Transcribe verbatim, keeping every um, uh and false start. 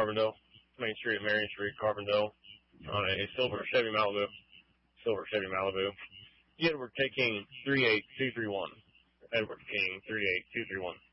Carbondale, Main Street of Marion Street, Carbondale, on a silver Chevy Malibu. Silver Chevy Malibu. Edward K. King, three eight two three one. Edward King, three eight two three one.